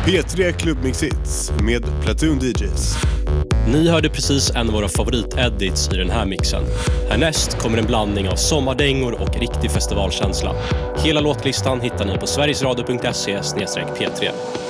P3 Clubmix Hits med Platoon DJs. Ni hörde precis en av våra favorit-edits i den här mixen. Härnäst kommer en blandning av sommardängor och riktig festivalkänsla. Hela låtlistan hittar ni på sverigesradio.se/P3.